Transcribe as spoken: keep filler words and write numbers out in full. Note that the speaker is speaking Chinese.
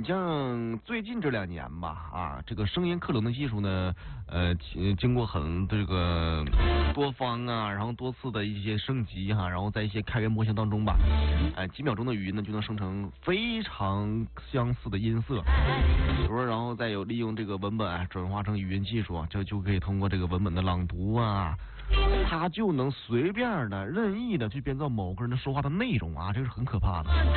像最近这两年吧，啊，这个声音克隆的技术呢，呃，经过很这个多方啊，然后多次的一些升级哈、啊，然后在一些开源模型当中吧，哎、呃，几秒钟的语音呢就能生成非常相似的音色，比如说，然后再有利用这个文本、啊、转化成语音技术啊，这就可以通过这个文本的朗读啊。他就能随便的、任意的去编造某个人的说话的内容啊，这是很可怕的。